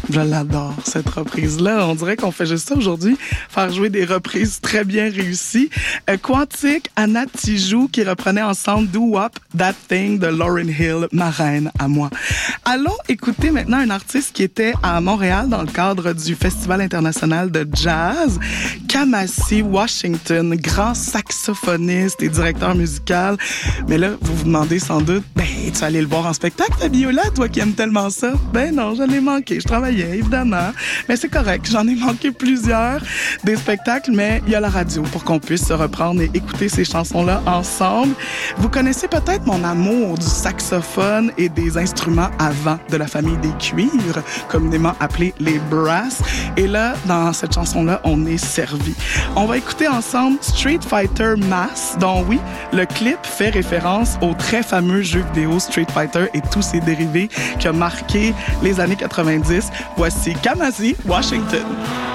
Je l'adore, cette reprise-là. On dirait qu'on fait juste ça aujourd'hui, faire jouer des reprises très bien réussies. Quantique, Anna Tijoux, qui reprenait ensemble Do Wop, That Thing de Lauryn Hill, ma reine à moi. Allons écouter maintenant un artiste qui était à Montréal dans le cadre du Festival international de jazz, Kamasi Washington, grand saxophoniste et directeur musical. Mais là, vous vous demandez sans doute, tu allais le voir en spectacle, Fabiola, toi qui aimes tellement ça? Non, je l'ai manqué. Je travaillais, évidemment. Mais c'est correct. J'en ai manqué plusieurs des spectacles, mais il y a la radio pour qu'on puisse se reprendre et écouter ces chansons-là ensemble. Vous connaissez peut-être mon amour du saxophone et des instruments avant de la famille des cuivres, communément appelés les brass. Et là, dans cette chanson-là, on est servi. On va écouter ensemble Street Fighter Mass, dont oui, le clip fait référence au très fameux jeu vidéo Street Fighter et tous ses dérivés qui a marqué les années 90. Voici Kamasi Washington.